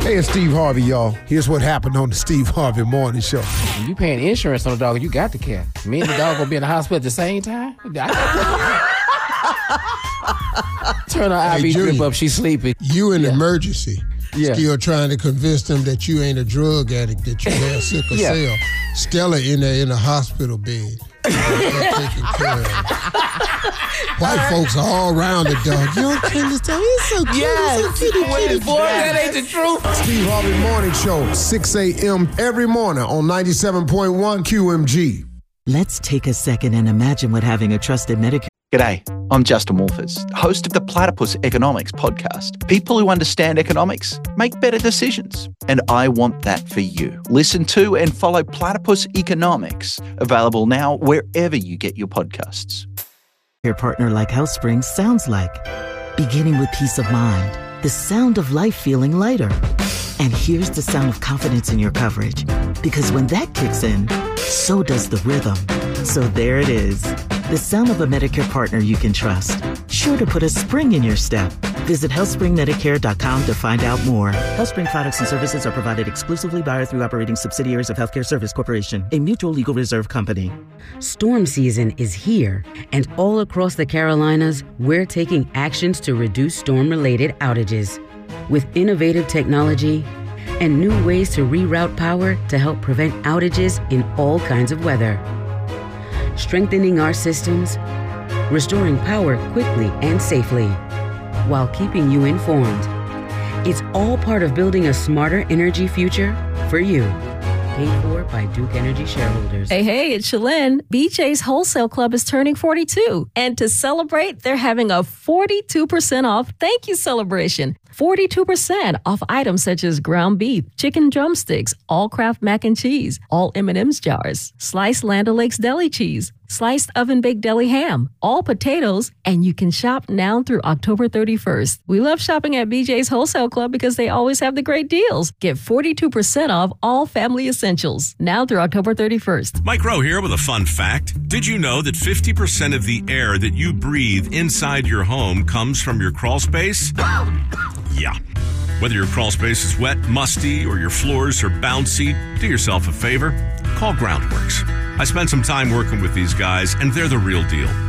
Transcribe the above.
Hey, it's Steve Harvey, y'all. Here's what happened on the Steve Harvey Morning Show. You paying insurance on the dog, you got the cat. Me and the dog gonna be in the hospital at the same time? Turn her IV drip up, she's sleeping. You in emergency. Yeah. Still trying to convince them that you ain't a drug addict, that you have sickle cell. Stella in the hospital bed. Taking care of her. White folks are all around the dog. You don't understand. He's so cute. Yes. He's so cute. Boy, that ain't the truth. Steve Harvey Morning Show, 6 a.m. every morning on 97.1 QMG. Let's take a second and imagine what having a trusted Medicare. G'day, I'm Justin Wolfers, host of the Platypus Economics podcast. People who understand economics make better decisions, and I want that for you. Listen to and follow Platypus Economics, available now wherever you get your podcasts. Your partner like HealthSpring sounds like. Beginning with peace of mind, the sound of life feeling lighter. And here's the sound of confidence in your coverage. Because when that kicks in, so does the rhythm. So there it is. The sound of a Medicare partner you can trust. Sure to put a spring in your step. Visit HealthSpringMedicare.com to find out more. HealthSpring products and services are provided exclusively by or through operating subsidiaries of Healthcare Service Corporation, a mutual legal reserve company. Storm season is here, and all across the Carolinas, we're taking actions to reduce storm-related outages. With innovative technology and new ways to reroute power to help prevent outages in all kinds of weather. Strengthening our systems, restoring power quickly and safely, while keeping you informed. It's all part of building a smarter energy future for you. Paid for by Duke Energy shareholders. Hey, it's Shalyn. BJ's Wholesale Club is turning 42. And to celebrate, they're having a 42% off thank you celebration. 42% off items such as ground beef, chicken drumsticks, all Kraft mac and cheese, all M&M's jars, sliced Land O'Lakes deli cheese, sliced oven-baked deli ham, all potatoes, and you can shop now through October 31st. We love shopping at BJ's Wholesale Club because they always have the great deals. Get 42% off all family essentials now through October 31st. Mike Rowe here with a fun fact. Did you know that 50% of the air that you breathe inside your home comes from your crawl space? Yeah. Whether your crawl space is wet, musty, or your floors are bouncy, do yourself a favor. Call Groundworks. I spent some time working with these guys, and they're the real deal.